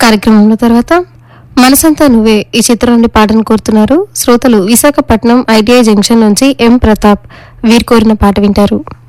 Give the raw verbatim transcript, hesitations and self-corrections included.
కార్యక్రమంలో తర్వాత మనసంతా నువ్వే ఈ చిత్రం నుండి పాటను కోరుతున్నారు శ్రోతలు. విశాఖపట్నం ఐటీఐ జంక్షన్ నుంచి ఎం ప్రతాప్ వీరు కోరిన పాట వింటారు.